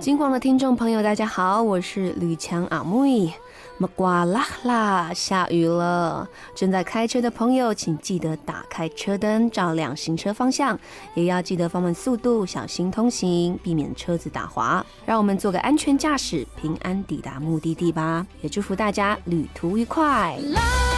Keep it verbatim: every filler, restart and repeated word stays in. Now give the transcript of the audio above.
金广的听众朋友大家好，我是吕强阿妹。么呱啦啦，下雨了，正在开车的朋友请记得打开车灯，照亮行车方向，也要记得放慢速度，小心通行，避免车子打滑。让我们做个安全驾驶，平安抵达目的地吧。也祝福大家旅途愉快。